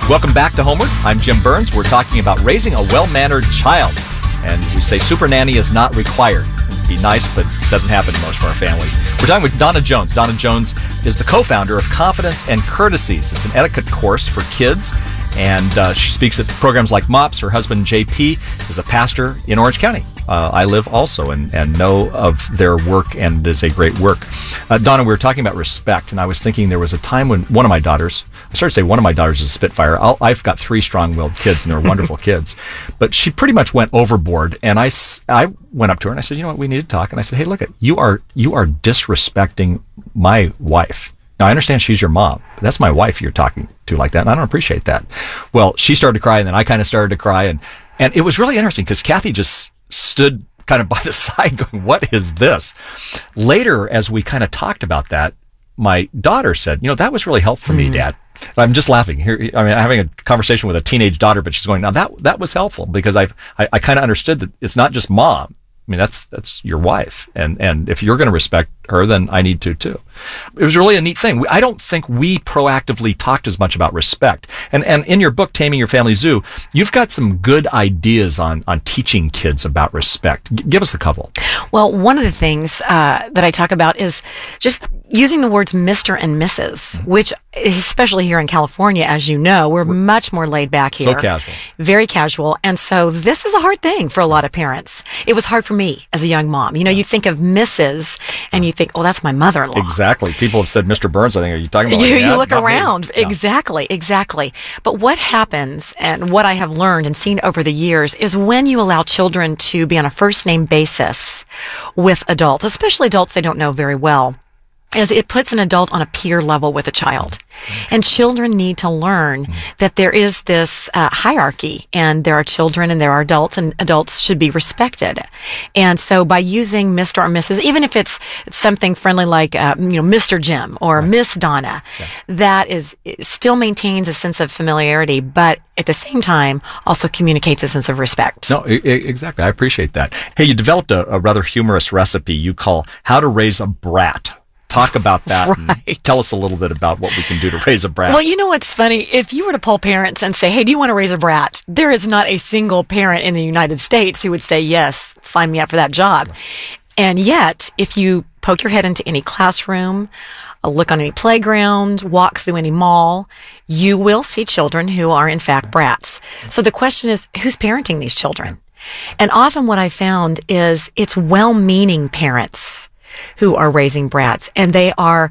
Welcome back to Homeward. I'm Jim Burns. We're talking about raising a well-mannered child. And we say super nanny is not required. It'd be nice, but it doesn't happen in most of our families. We're talking with Donna Jones. Donna Jones is the co-founder of Confidence and Courtesies. It's an etiquette course for kids, and she speaks at programs like MOPS. Her husband, JP, is a pastor in Orange County. I live also and know of their work, and it is a great work. Donna, we were talking about respect, and I was thinking there was a time when one of my daughters, I started to say one of my daughters is a Spitfire. I've got 3 strong-willed kids, and they're wonderful kids. But she pretty much went overboard, and I went up to her, and I said, you know what, we need to talk. And I said, hey, look, you are disrespecting my wife. Now, I understand she's your mom, but that's my wife you're talking to like that, and I don't appreciate that. Well, she started to cry, and then I kind of started to cry, and it was really interesting because Kathy just stood kind of by the side going, what is this? Later, as we kind of talked about that, my daughter said, you know, that was really helpful for me, Dad. I'm just laughing here. I mean, I'm having a conversation with a teenage daughter, but she's going, now that was helpful because I kind of understood that it's not just mom. I mean, that's your wife. And if you're going to respect her, then I need to too. It was really a neat thing. I don't think we proactively talked as much about respect. And in your book, Taming Your Family Zoo, you've got some good ideas on teaching kids about respect. Give us a couple. Well, one of the things that I talk about is just using the words Mr. and Mrs., which especially here in California, as you know, we're much more laid back here. So casual. Very casual. And so this is a hard thing for a lot of parents. It was hard for me as a young mom. You know, you think of Mrs. and you think, oh, that's my mother-in-law. Exactly. People have said Mr. Burns. I think, are you talking about you look around. Yeah. Exactly. But what happens, and what I have learned and seen over the years, is when you allow children to be on a first-name basis with adults, especially adults they don't know very well, is it puts an adult on a peer level with a child. And children need to learn that there is this hierarchy, and there are children and there are adults, and adults should be respected. And so by using Mr. or Mrs., even if it's something friendly like, Mr. Jim or Miss Donna, that it still maintains a sense of familiarity, but at the same time also communicates a sense of respect. No, exactly. I appreciate that. Hey, you developed a rather humorous recipe you call How to Raise a Brat. Talk about that. Right. And tell us a little bit about what we can do to raise a brat. Well, you know what's funny? If you were to poll parents and say, hey, do you want to raise a brat? There is not a single parent in the United States who would say, yes, sign me up for that job. And yet, if you poke your head into any classroom, look on any playground, walk through any mall, you will see children who are in fact brats. So the question is, who's parenting these children? And often what I found is it's well-meaning parents who are raising brats, and they are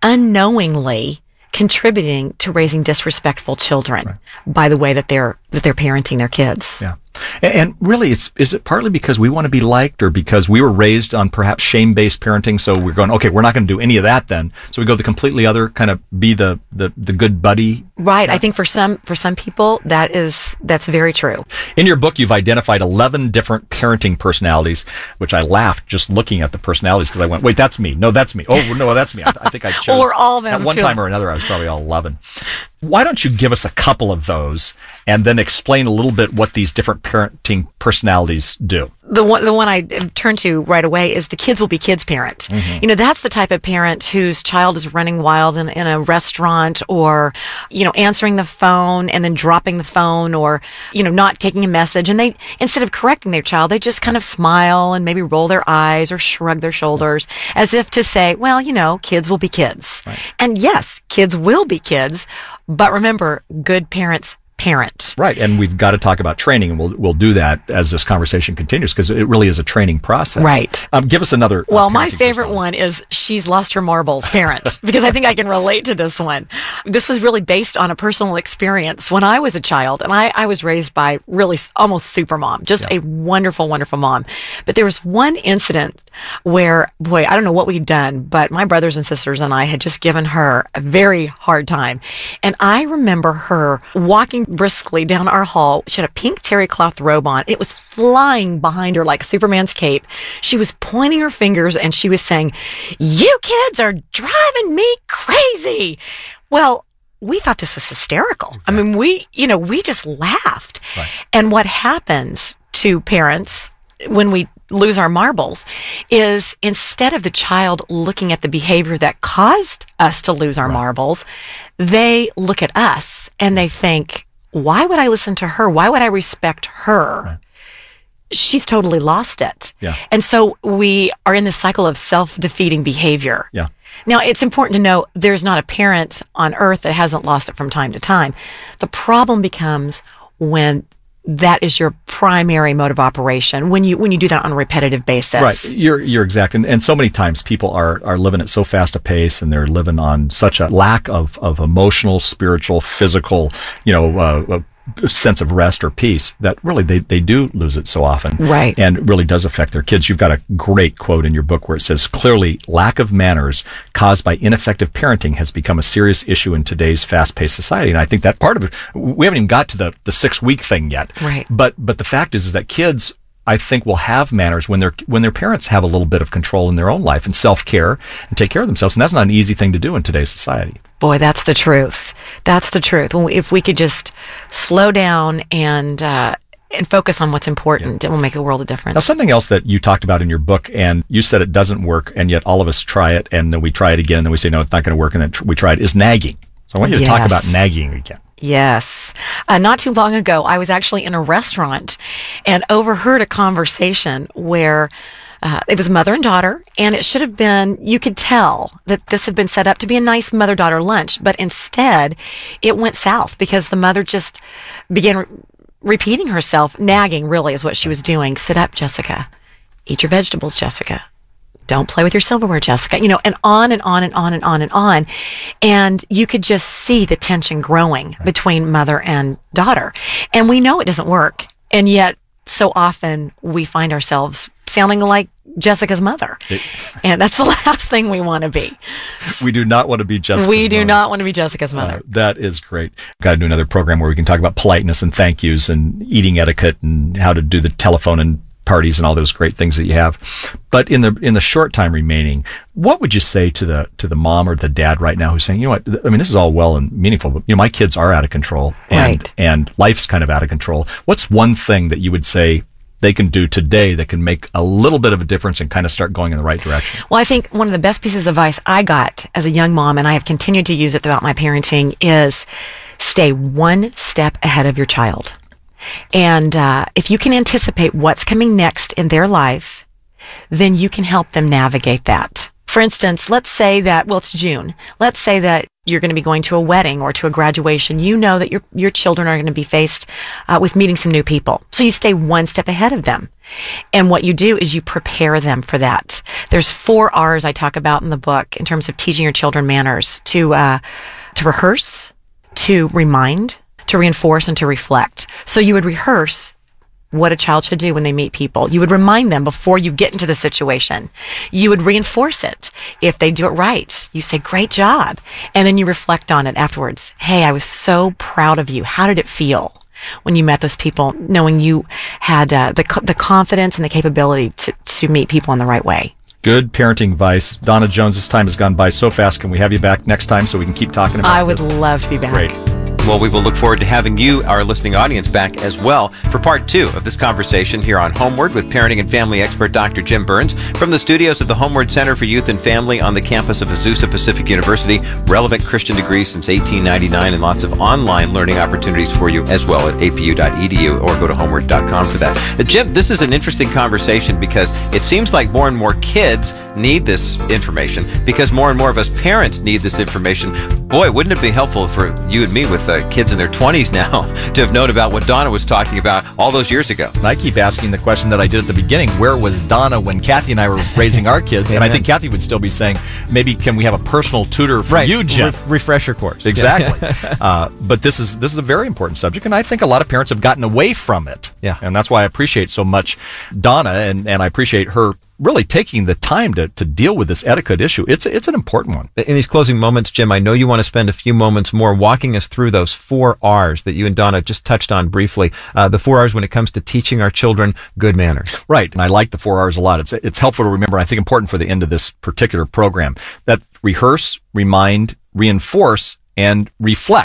unknowingly contributing to raising disrespectful children by the way that they're parenting their kids. Yeah. And really, is it partly because we want to be liked, or because we were raised on perhaps shame-based parenting? So we're going, okay, we're not going to do any of that then. So we go the completely other, kind of be the good buddy. Right. I think for some people, that's very true. In your book, you've identified 11 different parenting personalities, which I laughed just looking at the personalities because I went, wait, that's me. No, that's me. Oh, no, that's me. I think I chose. Or all of them. At one time or another, I was probably all 11. Why don't you give us a couple of those and then explain a little bit what these different parenting personalities do? The one I turn to right away is the kids will be kids parent. Mm-hmm. You know, that's the type of parent whose child is running wild in a restaurant, or, answering the phone and then dropping the phone, or, not taking a message. And they, instead of correcting their child, they just kind of smile and maybe roll their eyes or shrug their shoulders as if to say, well, kids will be kids. Right. And yes, kids will be kids. But remember, good parents parent. Right. And we've got to talk about training, and we'll do that as this conversation continues, because it really is a training process. Right. Give us another. Well, my favorite one is she's lost her marbles parent, because I think I can relate to this one. This was really based on a personal experience when I was a child, and I was raised by really almost super mom, just a wonderful, wonderful mom. But there was one incident where, boy, I don't know what we'd done, but my brothers and sisters and I had just given her a very hard time. And I remember her walking briskly down our hall. She had a pink terry cloth robe on. It was flying behind her like Superman's cape. She was pointing her fingers and she was saying, "You kids are driving me crazy." Well, we thought this was hysterical. Exactly. I mean, we just laughed. Right. And what happens to parents when we lose our marbles is instead of the child looking at the behavior that caused us to lose our marbles, they look at us and they think, why would I listen to her? Why would I respect her? Right. She's totally lost it. Yeah. And so we are in this cycle of self-defeating behavior. Yeah. Now, it's important to know there's not a parent on earth that hasn't lost it from time to time. The problem becomes when that is your primary mode of operation, when you do that on a repetitive basis. Right. You're exact. And so many times people are living at so fast a pace, and they're living on such a lack of emotional, spiritual, physical, sense of rest or peace that really they do lose it so often. Right. And it really does affect their kids. You've got a great quote in your book where it says, clearly, lack of manners caused by ineffective parenting has become a serious issue in today's fast-paced society. And I think that part of it, we haven't even got to the 6-week thing yet. Right. But the fact is that kids, I think, will have manners when their parents have a little bit of control in their own life and self-care and take care of themselves. And that's not an easy thing to do in today's society. Boy, that's the truth. That's the truth. If we could just slow down and focus on what's important, it will make the world a difference. Now, something else that you talked about in your book, and you said it doesn't work, and yet all of us try it, and then we try it again, and then we say, no, it's not going to work, and then we try it, is nagging. So I want you to talk about nagging again. Yes. Not too long ago, I was actually in a restaurant and overheard a conversation where it was mother and daughter, and it should have been, you could tell that this had been set up to be a nice mother-daughter lunch, but instead it went south because the mother just began repeating herself. Nagging really is what she was doing. Sit up, Jessica. Eat your vegetables, Jessica. Don't play with your silverware, Jessica. And on and on and on and on and on. And you could just see the tension growing between mother and daughter. And we know it doesn't work. And yet, so often we find ourselves sounding like Jessica's mother. And that's the last thing we want to be. We do not want to be Jessica's mother. We do not want to be Jessica's mother. That is great. Got to do another program where we can talk about politeness and thank yous and eating etiquette and how to do the telephone and parties and all those great things that you have. But in the short time remaining, what would you say to the mom or the dad right now who's saying, you know what, I mean, this is all well and meaningful, but my kids are out of control and life's kind of out of control. What's one thing that you would say they can do today that can make a little bit of a difference and kind of start going in the right direction? Well, I think one of the best pieces of advice I got as a young mom, and I have continued to use it throughout my parenting, is stay one step ahead of your child. And if you can anticipate what's coming next in their life, then you can help them navigate that. For instance, let's say that, it's June. Let's say that you're going to be going to a wedding or to a graduation. You know that your children are going to be faced with meeting some new people. So you stay one step ahead of them. And what you do is you prepare them for that. There's 4 R's I talk about in the book in terms of teaching your children manners: to rehearse, to remind, to reinforce, and to reflect. So you would rehearse what a child should do when they meet people. You would remind them before you get into the situation. You would reinforce it. If they do it right, you say, great job. And then you reflect on it afterwards. Hey, I was so proud of you. How did it feel when you met those people, knowing you had the confidence and the capability to meet people in the right way? Good parenting advice. Donna Jones, this time has gone by so fast. Can we have you back next time so we can keep talking about this? I would love to be back. Great. Well, we will look forward to having you, our listening audience, back as well for part 2 of this conversation here on Homeward with parenting and family expert Dr. Jim Burns from the studios of the Homeward Center for Youth and Family on the campus of Azusa Pacific University. Relevant Christian degrees since 1899 and lots of online learning opportunities for you as well at apu.edu or go to homeward.com for that. Jim, this is an interesting conversation because it seems like more and more kids need this information because more and more of us parents need this information. Boy, wouldn't it be helpful for you and me with kids in their 20s now to have known about what Donna was talking about all those years ago. I keep asking the question that I did at the beginning, where was Donna when Kathy and I were raising our kids? And I think Kathy would still be saying, maybe can we have a personal tutor for you, Jim? Refresher course. Exactly. But this is a very important subject, and I think a lot of parents have gotten away from it. Yeah. And that's why I appreciate so much Donna, and I appreciate her really taking the time to deal with this etiquette issue. It's an important one. In these closing moments, Jim, I know you want to spend a few moments more walking us through those 4 R's that you and Donna just touched on briefly. The 4 R's when it comes to teaching our children good manners. Right. And I like the 4 R's a lot. It's helpful to remember, I think important for the end of this particular program, that rehearse, remind, reinforce, and reflect.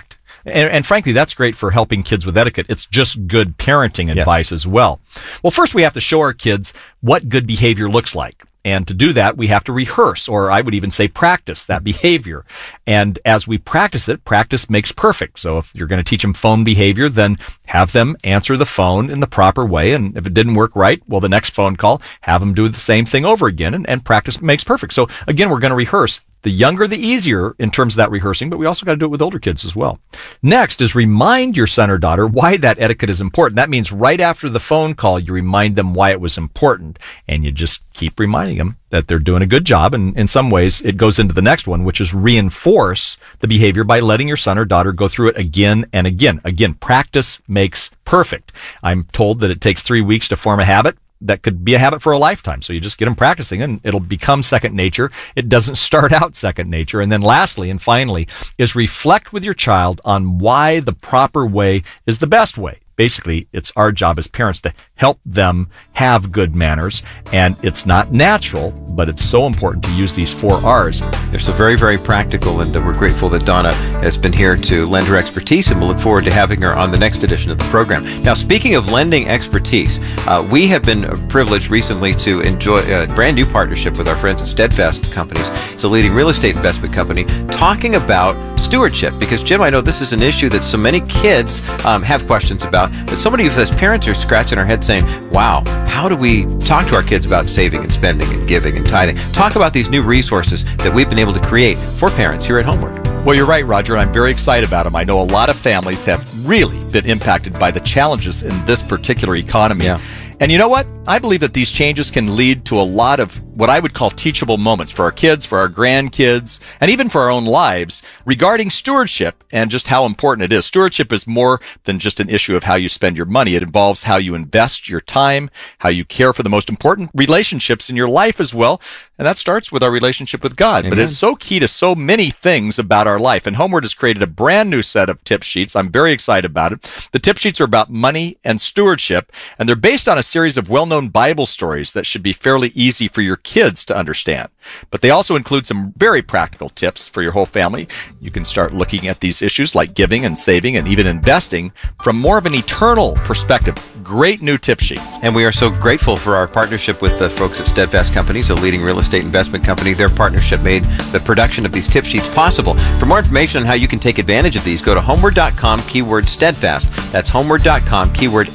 And frankly, that's great for helping kids with etiquette. It's just good parenting advice as well. Well, first we have to show our kids what good behavior looks like. And to do that, we have to rehearse, or I would even say practice that behavior. And as we practice it, practice makes perfect. So if you're going to teach them phone behavior, then have them answer the phone in the proper way. And if it didn't work right, well, the next phone call, have them do the same thing over again. And practice makes perfect. So again, we're going to rehearse. The younger, the easier in terms of that rehearsing, but we also got to do it with older kids as well. Next is remind your son or daughter why that etiquette is important. That means right after the phone call, you remind them why it was important, and you just keep reminding them that they're doing a good job. And in some ways, it goes into the next one, which is reinforce the behavior by letting your son or daughter go through it again and again. Again, practice makes perfect. I'm told that it takes 3 weeks to form a habit. That could be a habit for a lifetime. So you just get them practicing and it'll become second nature. It doesn't start out second nature. And then lastly and finally is reflect with your child on why the proper way is the best way. Basically, it's our job as parents to help them have good manners, and it's not natural, but it's so important to use these 4 R's. They're so very, very practical, and we're grateful that Donna has been here to lend her expertise, and we'll look forward to having her on the next edition of the program. Now, speaking of lending expertise, we have been privileged recently to enjoy a brand new partnership with our friends at Steadfast Companies. It's a leading real estate investment company, talking about stewardship, because Jim, I know this is an issue that so many kids have questions about, but so many of us parents are scratching our heads saying, wow, how do we talk to our kids about saving and spending and giving and tithing? Talk about these new resources that we've been able to create for parents here at Homeward. Well, you're right, Roger, and I'm very excited about them. I know a lot of families have really been impacted by the challenges in this particular economy. Yeah. And you know what? I believe that these changes can lead to a lot of what I would call teachable moments for our kids, for our grandkids, and even for our own lives regarding stewardship and just how important it is. Stewardship is more than just an issue of how you spend your money. It involves how you invest your time, how you care for the most important relationships in your life as well. And that starts with our relationship with God. Amen. But it's so key to so many things about our life. And Homeward has created a brand new set of tip sheets. I'm very excited about it. The tip sheets are about money and stewardship, and they're based on a series of well-known Bible stories that should be fairly easy for your kids to understand. But they also include some very practical tips for your whole family. You can start looking at these issues like giving and saving and even investing from more of an eternal perspective. Great new tip sheets. And we are so grateful for our partnership with the folks at Steadfast Companies, a leading real estate investment company. Their partnership made the production of these tip sheets possible. For more information on how you can take advantage of these, go to homeward.com, keyword steadfast. That's homeward.com, keyword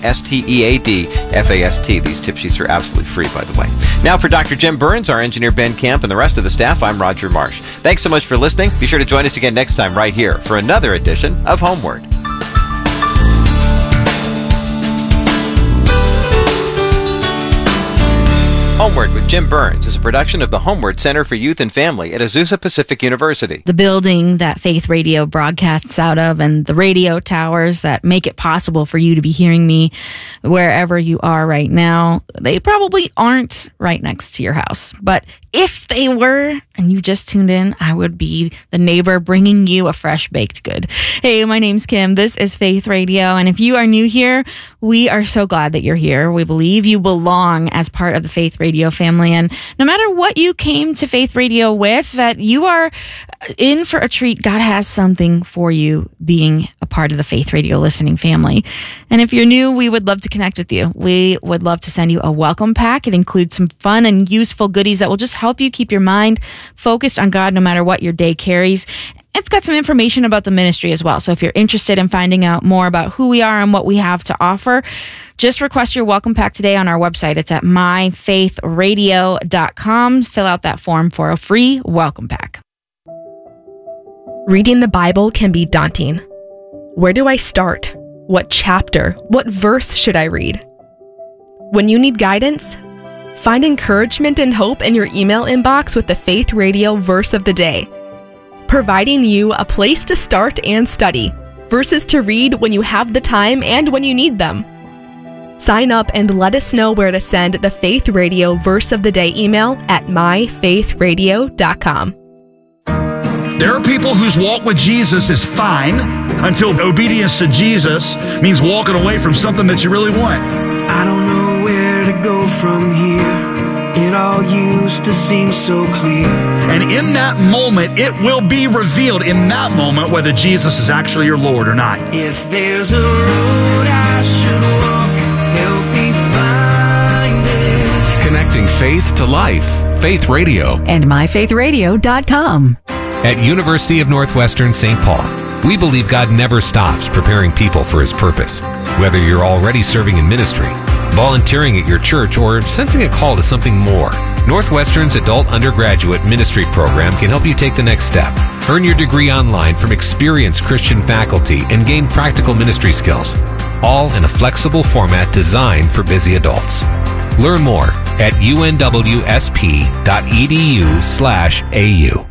STEADFAST. These tip sheets are absolutely free, by the way. Now for Dr. Jim Burns, our engineer Ben Camp, and the rest of the staff, I'm Roger Marsh. Thanks so much for listening. Be sure to join us again next time right here for another edition of Homeward. Homeward with Jim Burns is a production of the Homeward Center for Youth and Family at Azusa Pacific University. The building that Faith Radio broadcasts out of and the radio towers that make it possible for you to be hearing me wherever you are right now, they probably aren't right next to your house. But if they were, and you just tuned in, I would be the neighbor bringing you a fresh baked good. Hey, my name's Kim. This is Faith Radio. And if you are new here, we are so glad that you're here. We believe you belong as part of the Faith Radio family. And no matter what you came to Faith Radio with, that you are in for a treat. God has something for you being a part of the Faith Radio listening family. And if you're new, we would love to connect with you. We would love to send you a welcome pack. It includes some fun and useful goodies that will just help you keep your mind focused on God no matter what your day carries. It's got some information about the ministry as well. So if you're interested in finding out more about who we are and what we have to offer, just request your welcome pack today on our website. It's at myfaithradio.com. Fill out that form for a free welcome pack. Reading the Bible can be daunting. Where do I start? What chapter? What verse should I read? When you need guidance, find encouragement and hope in your email inbox with the Faith Radio Verse of the Day, providing you a place to start and study, verses to read when you have the time and when you need them. Sign up and let us know where to send the Faith Radio Verse of the Day email at myfaithradio.com. There are people whose walk with Jesus is fine until obedience to Jesus means walking away from something that you really want. I don't know where to go from here. It all used to seem so clear. And in that moment, it will be revealed in that moment whether Jesus is actually your Lord or not. If there's a road I should walk, help me find it. Connecting faith to life. Faith Radio. And myfaithradio.com. At University of Northwestern St. Paul, we believe God never stops preparing people for His purpose. Whether you're already serving in ministry, volunteering at your church, or sensing a call to something more, Northwestern's Adult Undergraduate Ministry Program can help you take the next step. Earn your degree online from experienced Christian faculty and gain practical ministry skills, all in a flexible format designed for busy adults. Learn more at unwsp.edu/au.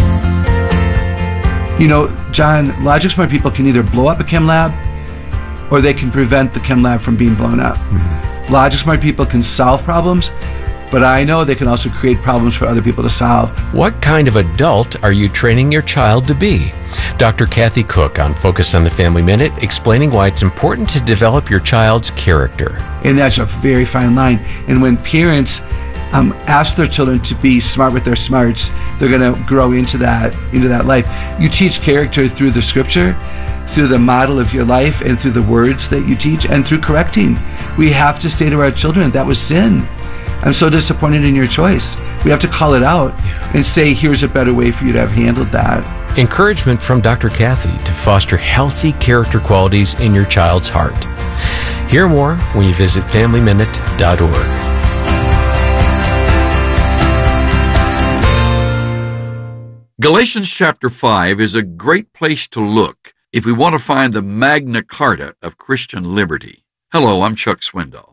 You know, John, Logic Smart people can either blow up a chem lab or they can prevent the chem lab from being blown up. Mm-hmm. Logic Smart people can solve problems, but I know they can also create problems for other people to solve. What kind of adult are you training your child to be? Dr. Kathy Cook on Focus on the Family Minute, explaining why it's important to develop your child's character. And that's a very fine line. And when parents ask their children to be smart with their smarts, they're going to grow into that life. You teach character through the scripture, through the model of your life, and through the words that you teach, and through correcting. We have to say to our children, that was sin. I'm so disappointed in your choice. We have to call it out and say, here's a better way for you to have handled that. Encouragement from Dr. Kathy to foster healthy character qualities in your child's heart. Hear more when you visit FamilyMinute.org. Galatians chapter 5 is a great place to look if we want to find the Magna Carta of Christian liberty. Hello, I'm Chuck Swindoll.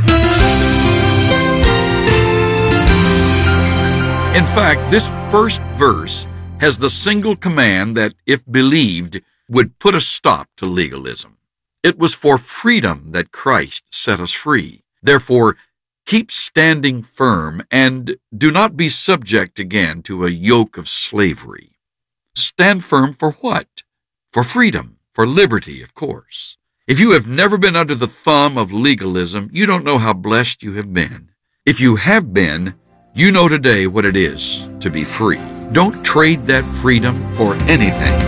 In fact, this first verse has the single command that, if believed, would put a stop to legalism. It was for freedom that Christ set us free. Therefore, keep standing firm and do not be subject again to a yoke of slavery. Stand firm for what? For freedom, for liberty, of course. If you have never been under the thumb of legalism, you don't know how blessed you have been. If you have been, you know today what it is to be free. Don't trade that freedom for anything.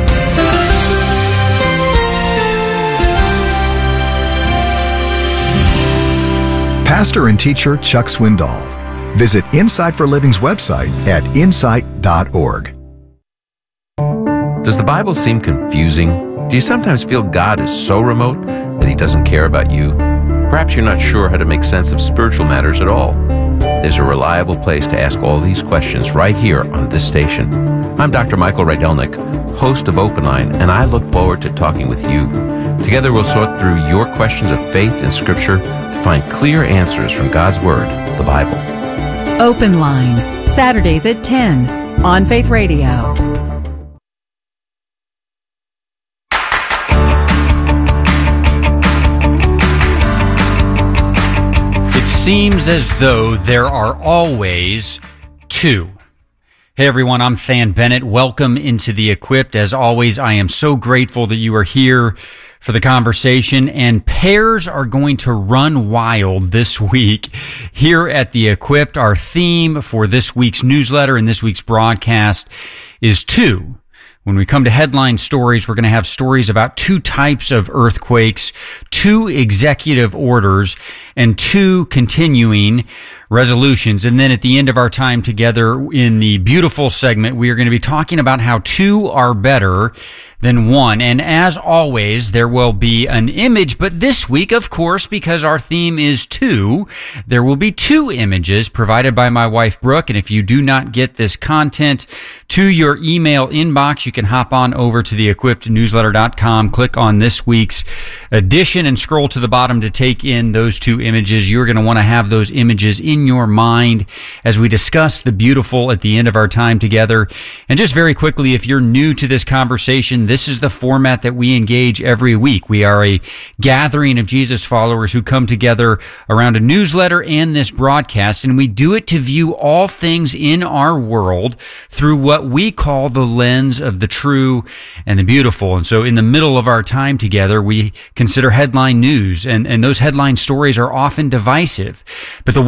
Pastor and teacher Chuck Swindoll. Visit Insight for Living's website at insight.org. Does the Bible seem confusing? Do you sometimes feel God is so remote that He doesn't care about you? Perhaps you're not sure how to make sense of spiritual matters at all. There's a reliable place to ask all these questions right here on this station. I'm Dr. Michael Rydelnik, host of Open Line, and I look forward to talking with you. Together we'll sort through your questions of faith and Scripture to find clear answers from God's Word, the Bible. Open Line, Saturdays at 10 on Faith Radio. It seems as though there are always two. Hey everyone, I'm Than Bennett. Welcome into The Equipped. As always, I am so grateful that you are here for the conversation, and pairs are going to run wild this week here at The Equipped. Our theme for this week's newsletter and this week's broadcast is two. When we come to headline stories, we're going to have stories about two types of earthquakes, two executive orders, and two continuing resolutions. And then at the end of our time together in the beautiful segment, we are going to be talking about how two are better than one. And as always, there will be an image, but this week, of course, because our theme is two, there will be two images provided by my wife, Brooke. And if you do not get this content to your email inbox, you can hop on over to theequippednewsletter.com, click on this week's edition, and scroll to the bottom to take in those two images. You're going to want to have those images in your mind as we discuss the beautiful at the end of our time together. And just very quickly, if you're new to this conversation, this is the format that we engage every week. We are a gathering of Jesus followers who come together around a newsletter and this broadcast, and we do it to view all things in our world through what we call the lens of the true and the beautiful. And so in the middle of our time together, we consider headline news, and those headline stories are often divisive. But the way that we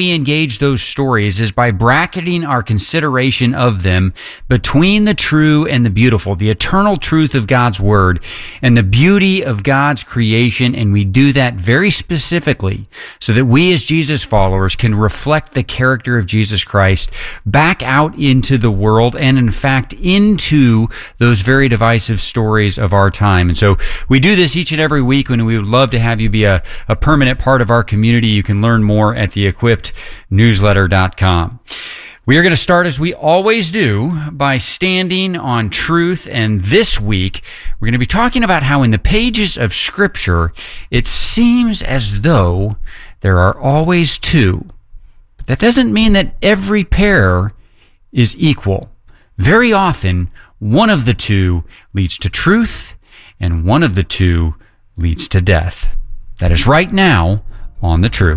we engage those stories is by bracketing our consideration of them between the true and the beautiful, the eternal truth of God's Word and the beauty of God's creation. And we do that very specifically so that we as Jesus followers can reflect the character of Jesus Christ back out into the world and, in fact, into those very divisive stories of our time. And so we do this each and every week, and we would love to have you be a permanent part of our community. You can learn more at theequippednewsletter.com. We are going to start, as we always do, by standing on truth. And this week, we're going to be talking about how in the pages of Scripture, it seems as though there are always two. But that doesn't mean that every pair is equal. Very often, one of the two leads to truth, and one of the two leads to death. That is right now on The True.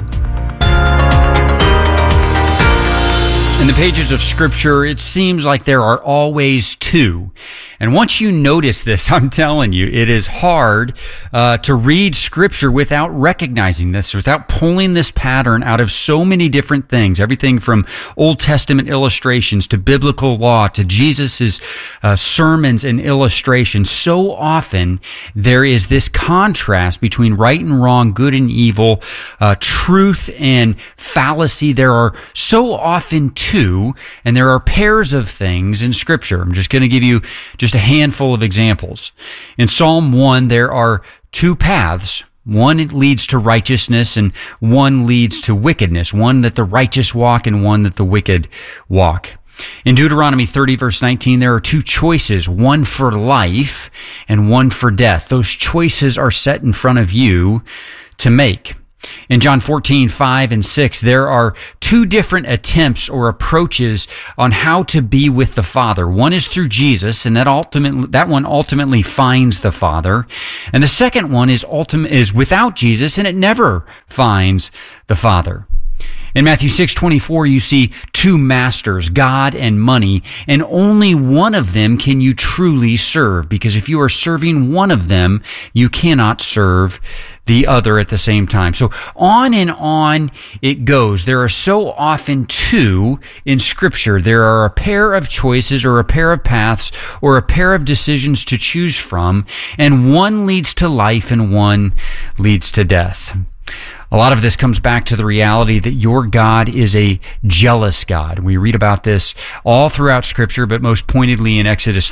In the pages of Scripture, it seems like there are always two. And once you notice this, I'm telling you, it is hard to read Scripture without recognizing this, without pulling this pattern out of so many different things. Everything from Old Testament illustrations to biblical law to Jesus' sermons and illustrations. So often there is this contrast between right and wrong, good and evil, truth and fallacy. There are so often two, and there are pairs of things in Scripture. I'm just going to give you just a handful of examples. In Psalm 1, there are two paths. One leads to righteousness and one leads to wickedness. One that the righteous walk and one that the wicked walk. In Deuteronomy 30, verse 19, there are two choices, one for life and one for death. Those choices are set in front of you to make. In John 14, 5 and 6, there are two different attempts or approaches on how to be with the Father. One is through Jesus, and that one ultimately finds the Father. And the second one is without Jesus, and it never finds the Father. In Matthew 6:24, you see two masters, God and money, and only one of them can you truly serve, because if you are serving one of them, you cannot serve the other at the same time. So on and on it goes. There are so often two in Scripture. There are a pair of choices or a pair of paths or a pair of decisions to choose from, and one leads to life and one leads to death. A lot of this comes back to the reality that your God is a jealous God. We read about this all throughout Scripture, but most pointedly in Exodus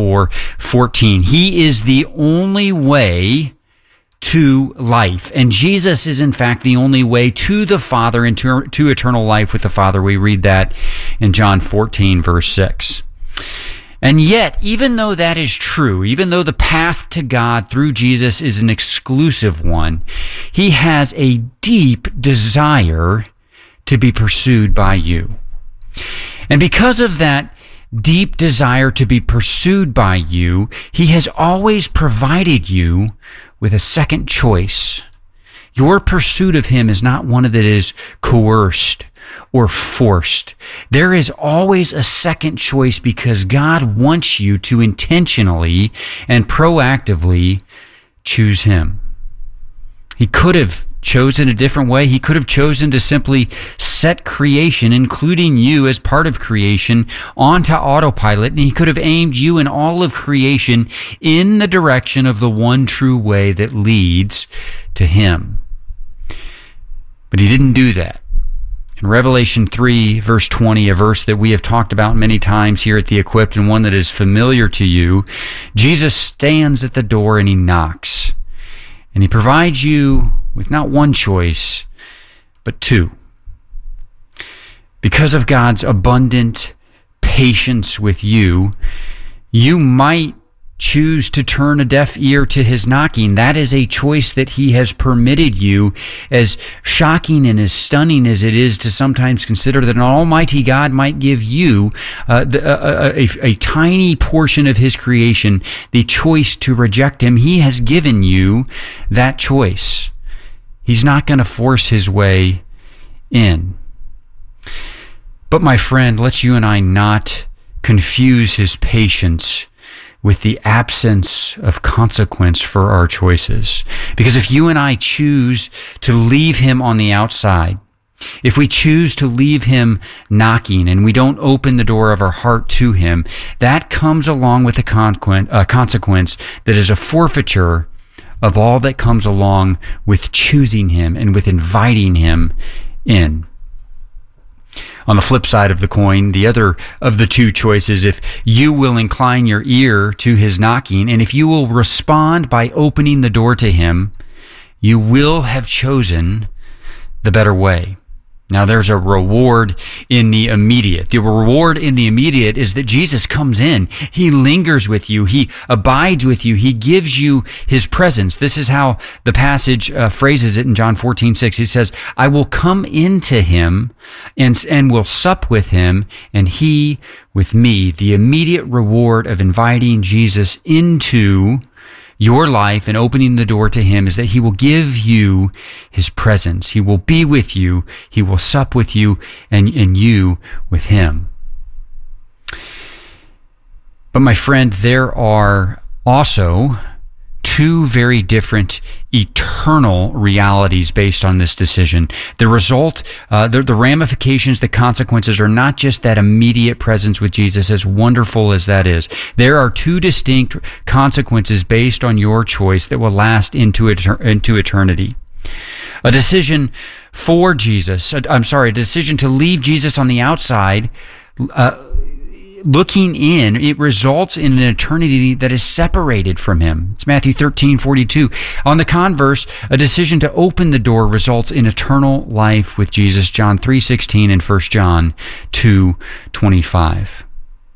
34:14. He is the only way to life. And Jesus is, in fact, the only way to the Father and to eternal life with the Father. We read that in John 14, verse 6. And yet, even though that is true, even though the path to God through Jesus is an exclusive one, He has a deep desire to be pursued by you. And because of that deep desire to be pursued by you, He has always provided you with a second choice. Your pursuit of Him is not one that is coerced or forced. There is always a second choice because God wants you to intentionally and proactively choose Him. He could have chosen a different way. He could have chosen to simply set creation, including you as part of creation, onto autopilot, and He could have aimed you and all of creation in the direction of the one true way that leads to Him. But He didn't do that. In Revelation 3, verse 20, a verse that we have talked about many times here at The Equipped and one that is familiar to you, Jesus stands at the door and He knocks. And He provides you with not one choice, but two. Because of God's abundant patience with you, you might choose to turn a deaf ear to His knocking. That is a choice that He has permitted you, as shocking and as stunning as it is to sometimes consider that an almighty God might give you a tiny portion of His creation the choice to reject Him. He has given you that choice. He's not going to force His way in. But my friend, let's you and I not confuse His patience with the absence of consequence for our choices. Because if you and I choose to leave Him on the outside, if we choose to leave him knocking and we don't open the door of our heart to him, that comes along with a consequence that is a forfeiture of all that comes along with choosing him and with inviting him in. On the flip side of the coin, the other of the two choices, if you will incline your ear to his knocking, and if you will respond by opening the door to him, you will have chosen the better way. Now, there's a reward in the immediate. The reward in the immediate is that Jesus comes in. He lingers with you. He abides with you. He gives you his presence. This is how the passage phrases it in John 14:6. He says, I will come into him and will sup with him, and he with me. The immediate reward of inviting Jesus into your life and opening the door to him is that he will give you his presence. He will be with you. He will sup with you and you with him. But my friend, there are also two very different eternal realities based on this decision. The result, the ramifications, the consequences are not just that immediate presence with Jesus, as wonderful as that is. There are two distinct consequences based on your choice that will last into eternity. A decision for Jesus, a decision to leave Jesus on the outside, looking in, it results in an eternity that is separated from him. It's Matthew 13:42. On the converse, a decision to open the door results in eternal life with Jesus, John 3:16 and 1 John 2:25.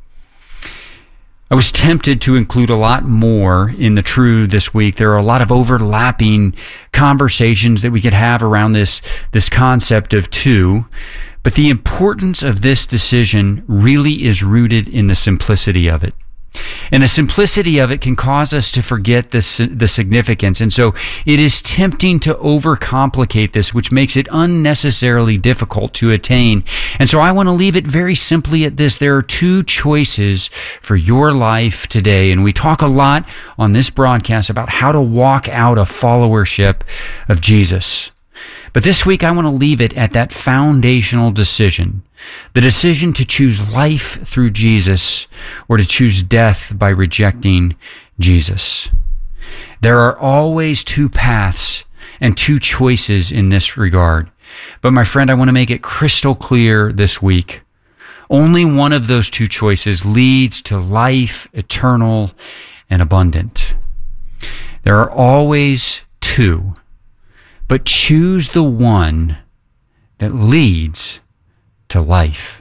I was tempted to include a lot more in the True this week. There are a lot of overlapping conversations that we could have around this concept of two. But the importance of this decision really is rooted in the simplicity of it. And the simplicity of it can cause us to forget the significance. And so it is tempting to overcomplicate this, which makes it unnecessarily difficult to attain. And so I want to leave it very simply at this. There are two choices for your life today. And we talk a lot on this broadcast about how to walk out a followership of Jesus. But this week, I want to leave it at that foundational decision. The decision to choose life through Jesus or to choose death by rejecting Jesus. There are always two paths and two choices in this regard. But my friend, I want to make it crystal clear this week. Only one of those two choices leads to life eternal and abundant. There are always two. But choose the one that leads to life.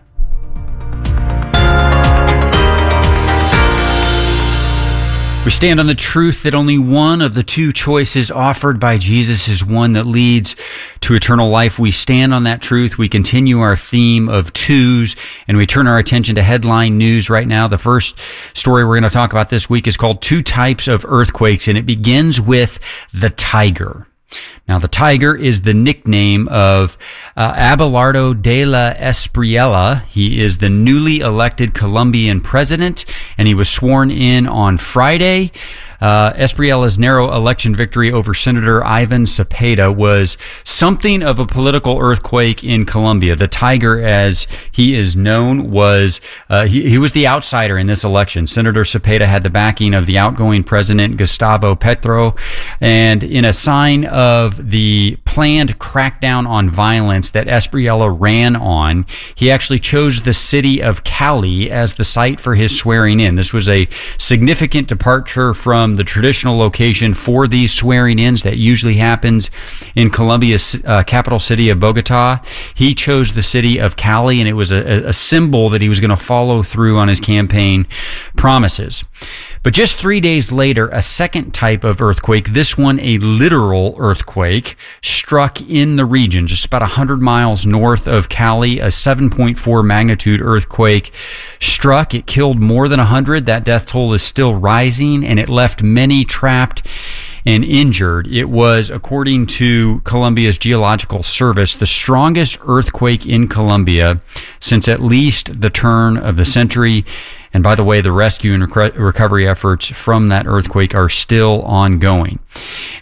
We stand on the truth that only one of the two choices offered by Jesus is one that leads to eternal life. We stand on that truth. We continue our theme of twos, and we turn our attention to headline news right now. The first story we're going to talk about this week is called Two Types of Earthquakes, and it begins with the Tiger. Now, the Tiger is the nickname of Abelardo de la Espriella. He is the newly elected Colombian president, and he was sworn in on Friday. Espriella's narrow election victory over Senator Ivan Cepeda was something of a political earthquake in Colombia. The Tiger, as he is known, was he was the outsider in this election. Senator Cepeda had the backing of the outgoing president, Gustavo Petro, and in a sign of the planned crackdown on violence that Espriella ran on, he actually chose the city of Cali as the site for his swearing in. This was a significant departure from the traditional location for these swearing-ins that usually happens in Colombia's capital city of Bogota. He chose the city of Cali, and it was a symbol that he was going to follow through on his campaign promises. But just 3 days later, a second type of earthquake, this one a literal earthquake, struck in the region, just about 100 miles north of Cali. A 7.4 magnitude earthquake struck. It killed more than 100. That death toll is still rising, and it left many trapped and injured. It was, according to Colombia's Geological Service, the strongest earthquake in Colombia since at least the turn of the century. And by the way, the rescue and recovery efforts from that earthquake are still ongoing.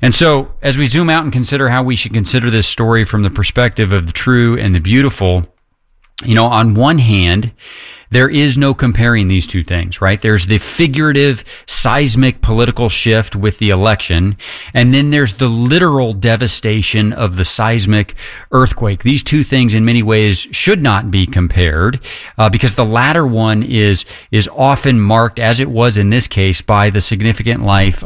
And so, as we zoom out and consider how we should consider this story from the perspective of the true and the beautiful, on one hand, there is no comparing these two things, right? There's the figurative, seismic political shift with the election, and then there's the literal devastation of the seismic earthquake. These two things, in many ways, should not be compared, because the latter one is often marked, as it was in this case, by the significant loss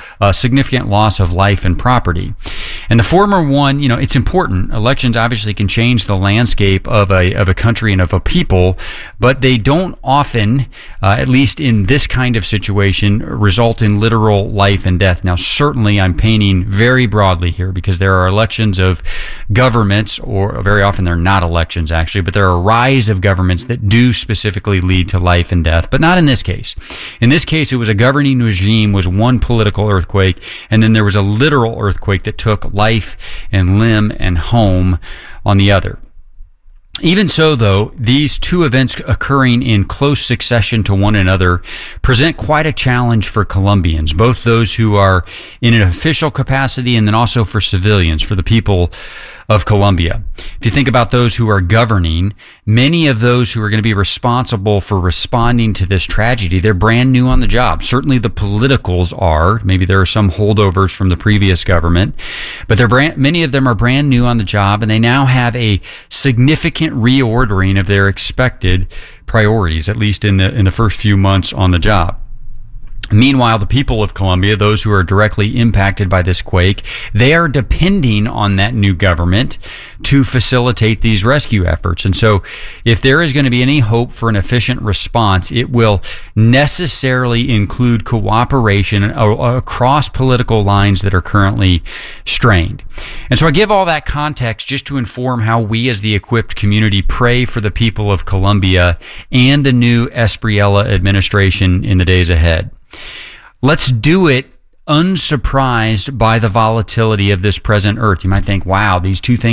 of life and property. And the former one, it's important. Elections obviously can change the landscape of a country and of a people, but they don't often, at least in this kind of situation, result in literal life and death. Now, certainly I'm painting very broadly here, because there are elections of governments, or very often they're not elections actually, but there are a rise of governments that do specifically lead to life and death, but not in this case. In this case, it was a governing regime, was one political earthquake, and then there was a literal earthquake that took life and limb and home on the other. Even so, though, these two events occurring in close succession to one another present quite a challenge for Colombians, both those who are in an official capacity and then also for civilians, for the people of Colombia. If you think about those who are governing, many of those who are going to be responsible for responding to this tragedy, they're brand new on the job. Certainly the politicals are. Maybe there are some holdovers from the previous government, but many of them are brand new on the job, and they now have a significant reordering of their expected priorities, at least in the first few months on the job. Meanwhile, the people of Colombia, those who are directly impacted by this quake, they are depending on that new government to facilitate these rescue efforts. And so if there is going to be any hope for an efficient response, it will necessarily include cooperation across political lines that are currently strained. And so I give all that context just to inform how we as the Equipped community pray for the people of Colombia and the new Espriella administration in the days ahead. Let's do it unsurprised by the volatility of this present earth. You might think, wow, these two things